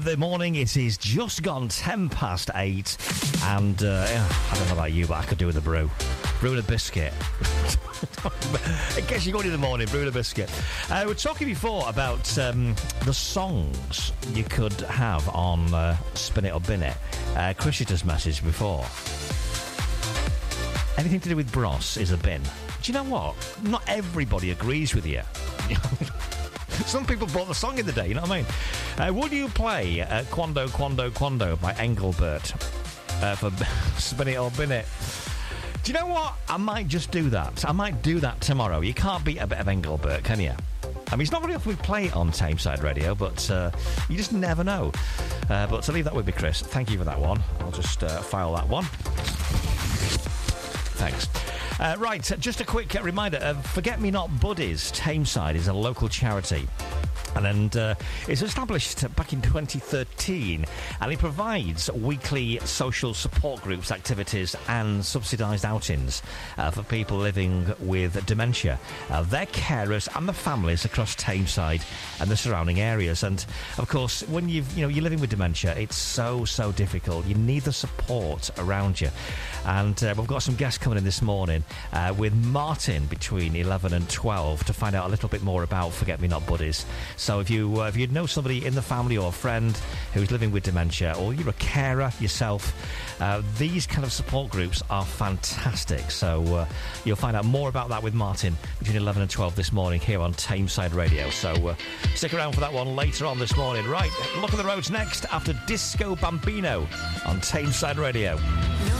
of the morning. It is just gone 8:10, and I don't know about you, but I could do with a brew and a biscuit. In case you're going in the morning, brew and a biscuit. We were talking before about the songs you could have on Spin It or Bin It. Chris just messaged before. Anything to do with Bros is a bin. Do you know what? Not everybody agrees with you. Some people bought the song in the day, you know what I mean? Would you play Quando, Quando, Quando by Engelbert for Spin It or Bin It? Do you know what? I might just do that. I might do that tomorrow. You can't beat a bit of Engelbert, can you? I mean, it's not very often we play it on Tameside Radio, but you just never know. But to leave that with me, Chris, thank you for that one. I'll just file that one. Thanks. Right, just a quick reminder. Forget Me Not Buddies, Tameside, is a local charity. And it's established back in 2013, and it provides weekly social support groups, activities and subsidised outings for people living with dementia, their carers and the families across Tameside and the surrounding areas. And of course, when you're living with dementia, it's so difficult. You need the support around you. And we've got some guests coming in this morning with Martin between 11 and 12 to find out a little bit more about Forget Me Not Buddies. So if you know somebody in the family or a friend who's living with dementia, or you're a carer yourself, these kind of support groups are fantastic. So you'll find out more about that with Martin between 11 and 12 this morning here on Tameside Radio. So stick around for that one later on this morning. Right, Look at the Roads next after Disco Bambino on Tameside Radio.